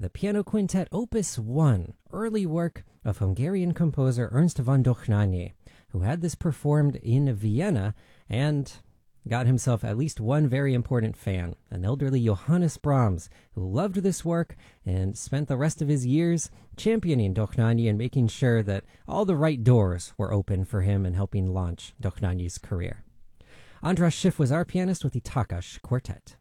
the Piano Quintet Opus 1, early work of Hungarian composer Ernst von Dohnányi, who had this performed in Vienna and got himself at least one very important fan, an elderly Johannes Brahms, who loved this work and spent the rest of his years championing Dohnányi and making sure that all the right doors were open for him and helping launch Dohnányi's career. Andras Schiff was our pianist with the Takas Quartet.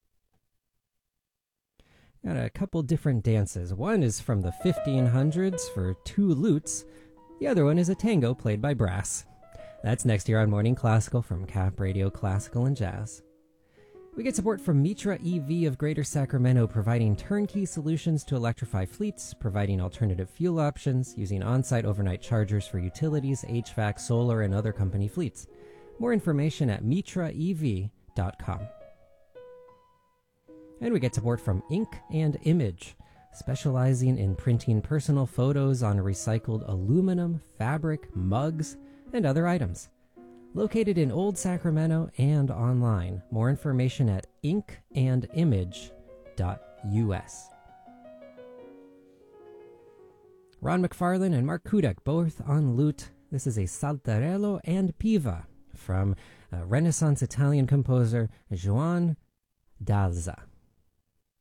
Got a couple different dances. One is from the 1500s for two lutes. The other one is a tango played by brass. That's next here on Morning Classical from Cap Radio Classical and Jazz. We get support from Mitra EV of Greater Sacramento, providing turnkey solutions to electrify fleets, providing alternative fuel options, using on-site overnight chargers for utilities, HVAC, solar, and other company fleets. More information at mitraev.com. And we get support from Ink and Image, specializing in printing personal photos on recycled aluminum, fabric, mugs, and other items. Located in Old Sacramento and online. More information at inkandimage.us. Ron McFarlane and Mark Kudek, both on lute. This is a Saltarello and Piva from Renaissance Italian composer Juan Dalza.